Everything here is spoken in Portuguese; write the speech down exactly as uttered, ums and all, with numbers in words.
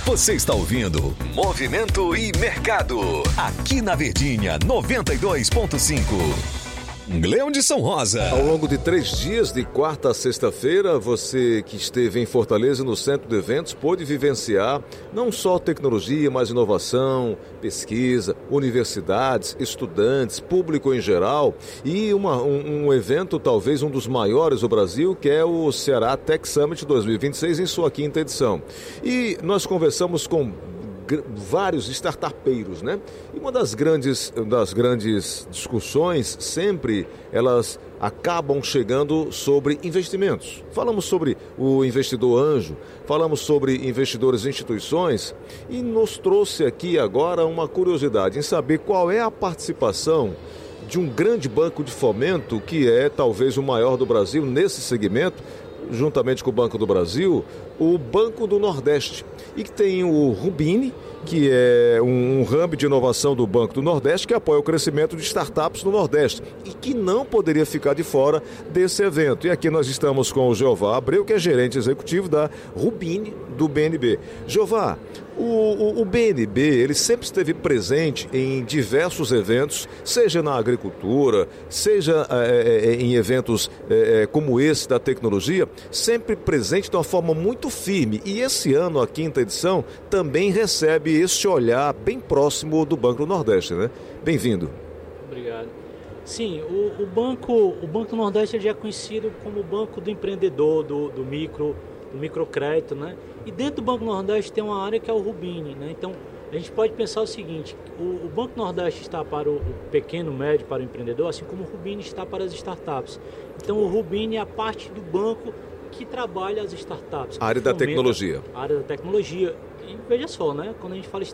Você está ouvindo Movimento e Mercado, aqui na Verdinha noventa e dois ponto cinco. Leão de São Rosa. Ao longo de três dias, de quarta a sexta-feira, você que esteve em Fortaleza, no Centro de Eventos, pôde vivenciar não só tecnologia, mas inovação, pesquisa, universidades, estudantes, público em geral e uma, um, um evento, talvez um dos maiores do Brasil, que é o Ceará Tech Summit dois mil e vinte e seis, em sua quinta edição. E nós conversamos com vários startupeiros, né? E uma das grandes, das grandes discussões, sempre elas acabam chegando sobre investimentos. Falamos sobre o investidor anjo, falamos sobre investidores e instituições e nos trouxe aqui agora uma curiosidade em saber qual é a participação de um grande banco de fomento, que é talvez o maior do Brasil nesse segmento, juntamente com o Banco do Brasil, o Banco do Nordeste. E que tem o Rubini, que é um, um hub de inovação do Banco do Nordeste, que apoia o crescimento de startups no Nordeste e que não poderia ficar de fora desse evento. E aqui nós estamos com o Jeová Abreu, que é gerente executivo da Rubini, do B N B. Jeová, o, o, o B N B, ele sempre esteve presente em diversos eventos, seja na agricultura, seja é, em eventos é, como esse da tecnologia, sempre presente de uma forma muito firme. E esse ano, a quinta edição, também recebe esse olhar bem próximo do Banco do Nordeste, né? Bem-vindo. Obrigado. Sim, o, o, banco, o Banco do Nordeste ele já é conhecido como o banco do empreendedor, do, do, micro, do microcrédito, né? E dentro do Banco do Nordeste tem uma área que é o Rubini, né? Então, a gente pode pensar o seguinte, o, o Banco do Nordeste está para o, o pequeno, médio, para o empreendedor, assim como o Rubini está para as startups. Então, o Rubini é a parte do banco que trabalha as startups. A área da tecnologia. A área da tecnologia. E veja só, né? Quando a gente fala